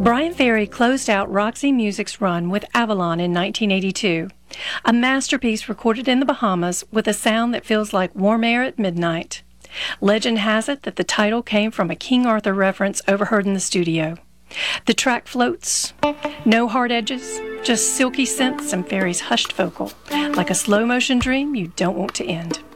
Bryan Ferry closed out Roxy Music's run with Avalon in 1982, a masterpiece recorded in the Bahamas with a sound that feels like warm air at midnight. Legend has it that the title came from a King Arthur reference overheard in the studio. The track floats, no hard edges, just silky synths and Ferry's hushed vocal, like a slow-motion dream you don't want to end.